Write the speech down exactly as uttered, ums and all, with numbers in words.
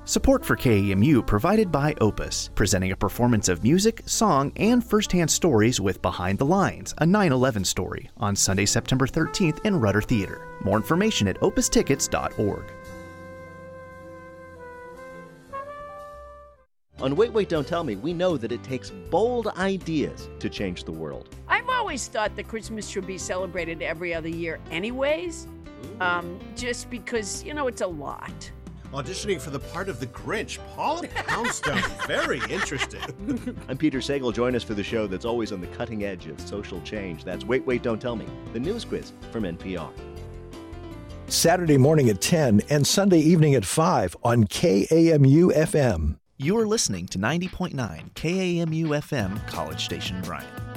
Support for K A M U provided by Opus, presenting a performance of music, song, and first-hand stories with Behind the Lines, a nine eleven story, on Sunday, September thirteenth in Rudder Theater. More information at opus tickets dot org. On Wait, Wait, Don't Tell Me, we know that it takes bold ideas to change the world. I've always thought that Christmas should be celebrated every other year anyways, um, just because, you know, it's a lot. Auditioning for the part of the Grinch, Paula Poundstone. Very interesting. I'm Peter Sagal. Join us for the show that's always on the cutting edge of social change. That's Wait, Wait, Don't Tell Me, the news quiz from N P R. Saturday morning at ten and Sunday evening at five on K A M U F M. You are listening to ninety point nine K A M U F M, College Station, Bryan.